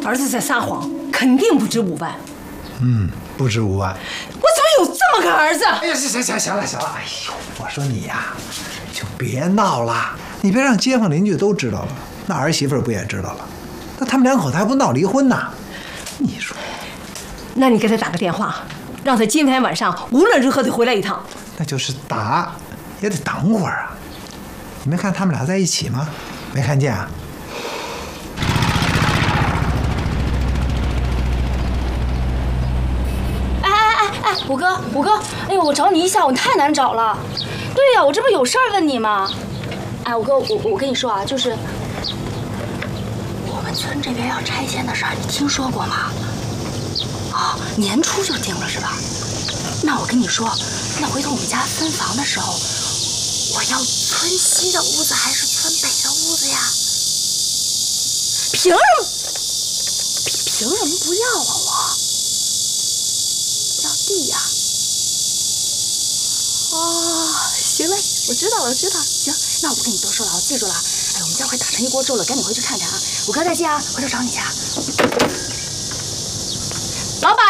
儿子在撒谎，肯定不止5万。 不止5万。 我怎么有这么个儿子？ 哎呀，行了。哎呦，我说你呀，就别闹了，你别让街坊邻居都知道了，那儿媳妇不也知道了？那他们2口子还不闹离婚呢？你说， 那你给他打个电话，让他今天晚上无论如何得回来一趟。 那就是打，也得等会儿啊。你没看他们俩在一起吗？没看见啊？ 哎，五哥，哎呦，我找你一下午，你太难找了。对呀，我这不有事儿问你吗？哎，五哥，我跟你说啊，就是我们村这边要拆迁的事儿，你听说过吗？啊，年初就定了是吧？那我跟你说，那回头我们家分房的时候，我要村西的屋子还是村北的屋子呀？凭什么不要啊我？要地呀？哦，行嘞，我知道了。行，那我不跟你多说了，我记住了。哎，我们家快打成一锅粥了，赶紧回去看看啊！五哥再见啊，回头找你去啊。老板。